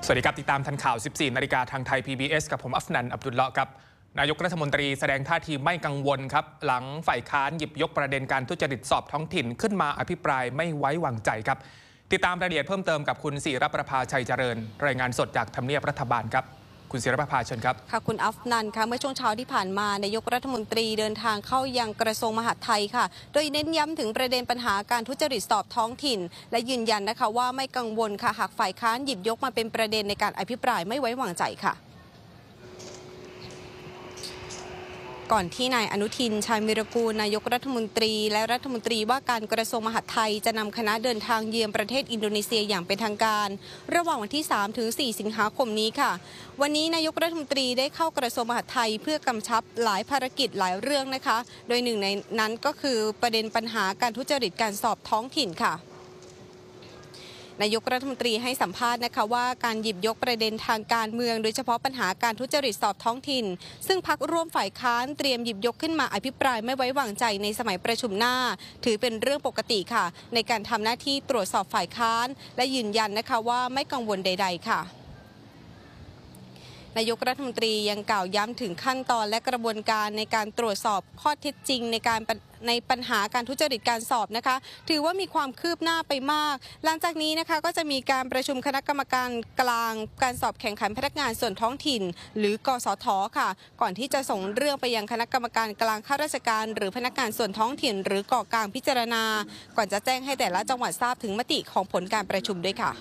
สวัสดีครับติดตามทันข่าว 14 นาฬิกาทางไทย PBS กับผมอัฟนัน อับดุลเลาะห์ครับนายกรัฐมนตรีแสดงท่าทีไม่กังวลครับหลังฝ่ายค้านหยิบยกประเด็นการทุจริตสอบท้องถิ่นขึ้นมาอภิปรายไม่ไว้วางใจครับติดตามรายละเอียดเพิ่มเติมกับคุณศิรประภาชัยเจริญรายงานสดจากทำเนียบรัฐบาลครับคุณศิรประภาเชิญครับค่ะคุณอัฟนันค่ะเมื่อช่วงเช้าที่ผ่านมานายกรัฐมนตรีเดินทางเข้ายังกระทรวงมหาดไทยค่ะโดยเน้นย้ำถึงประเด็นปัญหาการทุจริตสอบท้องถิ่นและยืนยันนะคะว่าไม่กังวลค่ะหากฝ่ายค้านหยิบยกมาเป็นประเด็นในการอภิปรายไม่ไว้วางใจค่ะก่อนที่นายอนุทินชาญวิรากูลนายกรัฐมนตรีและรัฐมนตรีว่าการกระทรวงมหาดไทยจะนำคณะเดินทางเยือนประเทศอินโดนีเซียอย่างเป็นทางการระหว่างวันที่ 3-4 สิงหาคมนี้ค่ะวันนี้นายกรัฐมนตรีได้เข้ากระทรวงมหาดไทยเพื่อกำชับหลายภารกิจหลายเรื่องนะคะโดยหนึ่งในนั้นก็คือประเด็นปัญหาการทุจริตการสอบท้องถิ่นค่ะนายกรัฐมนตรีให้สัมภาษณ์นะคะว่าการหยิบยกประเด็นทางการเมืองโดยเฉพาะปัญหาการทุจริตสอบท้องถิ่นซึ่งพรรคร่วมฝ่ายค้านเตรียมหยิบยกขึ้นมาอภิปรายไม่ไว้วางใจในสมัยประชุมหน้าถือเป็นเรื่องปกติค่ะในการทำหน้าที่ตรวจสอบฝ่ายค้านและยืนยันนะคะว่าไม่กังวลใดๆค่ะนายกรัฐมนตรียังกล่าวย้ำถึงขั้นตอนและกระบวนการในการตรวจสอบข้อเท็จจริงในปัญหาการทุจริตการสอบนะคะถือว่ามีความคืบหน้าไปมากหลังจากนี้นะคะก็จะมีการประชุมคณะกรรมการกลางการสอบแข่งขันพนักงานส่วนท้องถิ่นหรือกสท.ค่ะก่อนที่จะส่งเรื่องไปยังคณะกรรมการกลางข้าราชการหรือพนักงานส่วนท้องถิ่นหรือกกลางพิจารณาก่อนจะแจ้งให้แต่ละจังหวัดทราบถึงมติของผลการประชุมด้วยค่ะ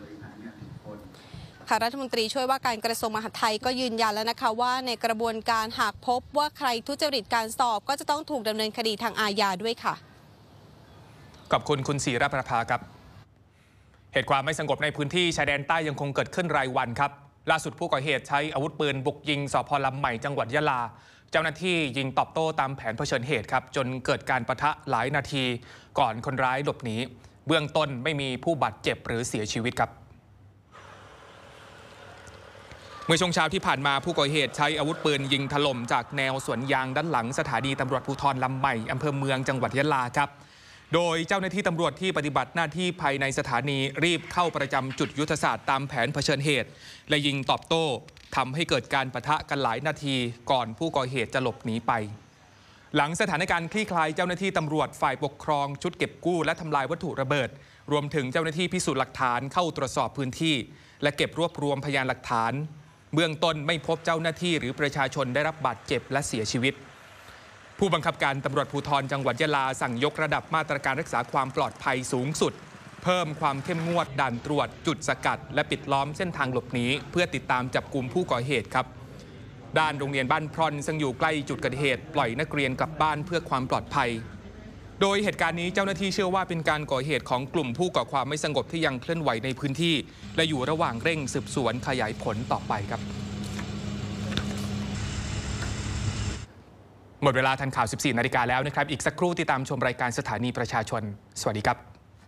รัฐมนตรีช่วยว่าการกระทรวงมหาดไทยก็ยืนยันแล้วนะคะว่าในกระบวนการหากพบว่าใครทุจริตการสอบก็จะต้องถูกดำเนินคดีทางอาญาด้วยค่ะขอบคุณคุณศิรประภาครับเหตุความไม่สงบในพื้นที่ชายแดนใต้ยังคงเกิดขึ้นรายวันครับล่าสุดผู้ก่อเหตุใช้อาวุธปืนบุกยิงสพ.ลำใหม่จังหวัดยะลาเจ้าหน้าที่ยิงตอบโต้ตามแผนเผชิญเหตุครับจนเกิดการปะทะหลายนาทีก่อนคนร้ายหลบหนีเบื้องต้นไม่มีผู้บาดเจ็บหรือเสียชีวิตครับเมื่อช่วงเช้าที่ผ่านมาผู้ก่อเหตุใช้อาวุธปืนยิงถล่มจากแนวสวนยางด้านหลังสถานีตำรวจภูธรลำใหม่อำเภอเมืองจังหวัดยะลาครับโดยเจ้าหน้าที่ตำรวจที่ปฏิบัติหน้าที่ภายในสถานีรีบเข้าประจำจุดยุทธศาสตร์ตามแผนเผชิญเหตุและยิงตอบโต้ทำให้เกิดการปะทะกันหลายนาทีก่อนผู้ก่อเหตุจะหลบหนีไปหลังสถานการณ์คลี่คลายเจ้าหน้าที่ตำรวจฝ่ายปกครองชุดเก็บกู้และทำลายวัตถุระเบิดรวมถึงเจ้าหน้าที่พิสูจน์หลักฐานเข้าตรวจสอบพื้นที่และเก็บรวบรวมพยานหลักฐานเบื้องต้นไม่พบเจ้าหน้าที่หรือประชาชนได้รับบาดเจ็บและเสียชีวิตผู้บังคับการตำรวจภูธรจังหวัดยะลาสั่งยกระดับมาตรการรักษาความปลอดภัยสูงสุดเพิ่มความเข้มงวดด่านตรวจจุดสกัดและปิดล้อมเส้นทางหลบหนีเพื่อติดตามจับกุมผู้ก่อเหตุครับด้านโรงเรียนบ้านพรอนซึ่งอยู่ใกล้จุดเกิดเหตุปล่อยนักเรียนกลับบ้านเพื่อความปลอดภัยโดยเหตุการณ์นี้เจ้าหน้าที่เชื่อว่าเป็นการก่อเหตุของกลุ่มผู้ก่อความไม่สงบที่ยังเคลื่อนไหวในพื้นที่และอยู่ระหว่างเร่งสืบสวนขยายผลต่อไปครับหมดเวลาทันข่าว 14 นาฬิกาแล้วนะครับอีกสักครู่ติดตามชมรายการสถานีประชาชนสวัสดีครับ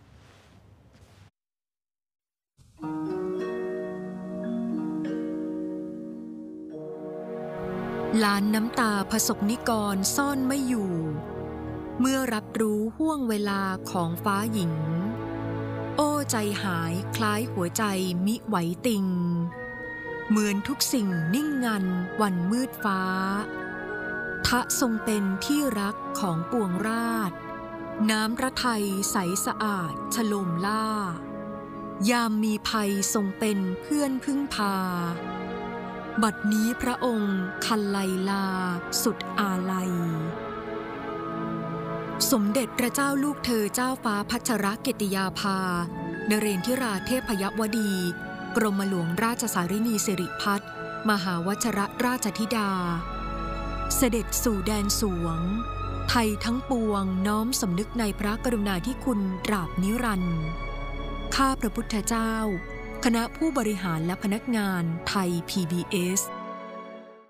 ล้านน้ำตาประสบนิกรซ่อนไม่อยู่เมื่อรับรู้ห่วงเวลาของฟ้าหญิงโอ้ใจหายคล้ายหัวใจมิไหวติงเหมือนทุกสิ่งนิ่งงันวันมืดฟ้าทะทรงเป็นที่รักของปวงราษฎร์น้ำพระทัยใสสะอาดฉโลมล่ายามมีภัยทรงเป็นเพื่อนพึ่งพาบัดนี้พระองค์คันไลลาสุดอาลัยสมเด็จพระเจ้าลูกเธอเจ้าฟ้าพัชรกิติยาภานเรนทิราเทพยวดีกรมหลวงราชสารินีสิริพัฒน์มหาวชรราชธิดาเสด็จสู่แดนสวงไทยทั้งปวงน้อมสำนึกในพระกรุณาธิคุณตราบนิรันดร์ข้าพระพุทธเจ้าคณะผู้บริหารและพนักงานไทย PBS